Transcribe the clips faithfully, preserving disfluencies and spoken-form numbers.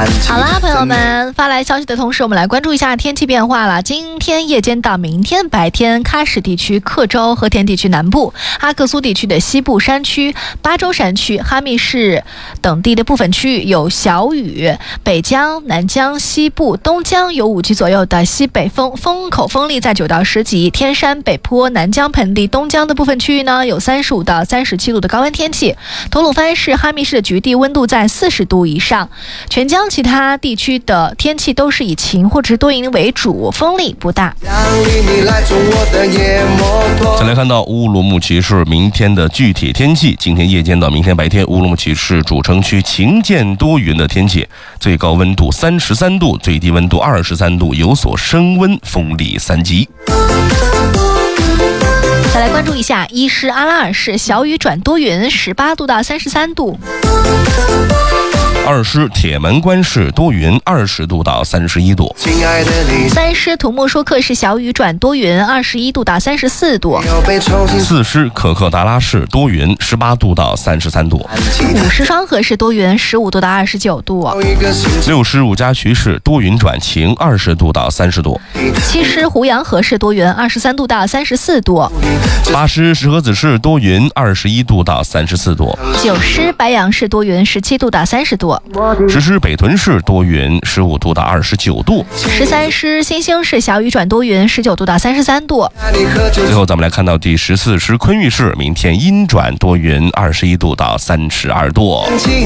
好啦，朋友们，发来消息的同时，我们来关注一下天气变化了。今天夜间到明天白天，喀什地区、克州、和田地区南部、阿克苏地区的西部山区、巴州山区、哈密市等地的部分区域有小雨，北江、南江、西部、东江有五级左右的西北风，风口风力在九到十级。天山、北坡、南江盆地、东江的部分区域呢，有三十五到三十七度的高温天气。吐鲁番市、哈密市的局地温度在四十度以上。全江其他地区的天气都是以晴或者多云为主，风力不大。 再来看到乌鲁木齐市明天的具体天气。今天夜间到明天白天，乌鲁木齐市主城区晴间多云的天气，最高温度三十三度，最低温度二十三度，有所升温，风力三级。 再来关注一下伊施阿拉尔市，小雨转多云，十八度到三十三度。 二师铁门关市多云，二十度到三十一度。 三师土木说克市小雨转多云，二十一度到三十四度。 四师可可达拉市多云，十八度到三十三度。 五师双河市多云，十五度到二十九度。 六师五家渠市多云转晴，二十度到三十度。 七师胡杨河市多云，二十三度到三十四度。 八师石河子市多云，二十一度到三十四度。 九师白杨市多云，十七度到三十度。 十师北屯市多云，十五度到二十九度。 十三师新兴市小雨转多云，十九度到三十三度。 最后咱们来看到第十四师昆玉市，明天阴转多云，二十一度到三十二度。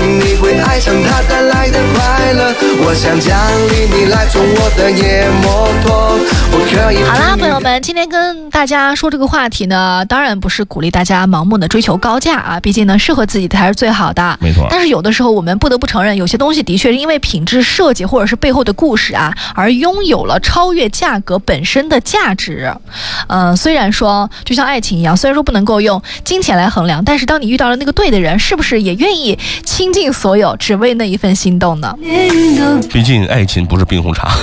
好啦，朋友们，今天跟大家说这个话题呢，当然不是鼓励大家盲目的追求高价啊，毕竟呢适合自己的才是最好的。 没错。 但是有的时候我们不得不承认，有些东西的确是因为品质设计或者是背后的故事啊，而拥有了超越价格本身的价值。嗯、呃，虽然说就像爱情一样，虽然说不能够用金钱来衡量，但是当你遇到了那个对的人，是不是也愿意倾尽所有，只为那一份心动呢？ 毕竟爱情不是冰红茶。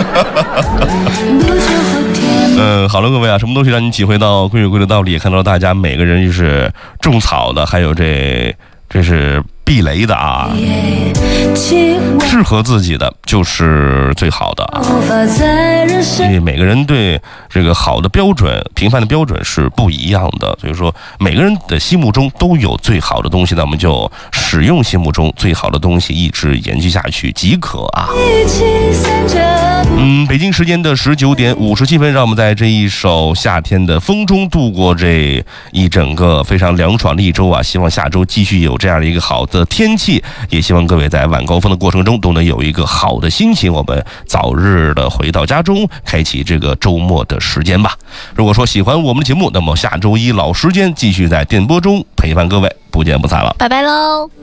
嗯，好了，各位啊，什么东西让你体会到贵有贵的道理，也看到大家每个人就是种草的，还有这这是避雷的啊，适合自己的就是最好的啊。因为每个人对这个好的标准、评判的标准是不一样的，所以说每个人的心目中都有最好的东西，那我们就使用心目中最好的东西，一直延续下去即可啊。嗯，北京时间的十九点五十七分，让我们在这一首夏天的风中度过这一整个非常凉爽的一周啊！希望下周继续有这样的一个好的天气，也希望各位在晚高峰的过程中都能有一个好的心情。我们早日的回到家中，开启这个周末的时间吧。如果说喜欢我们的节目，那么下周一老时间继续在电波中陪伴各位，不见不散了， 拜拜喽。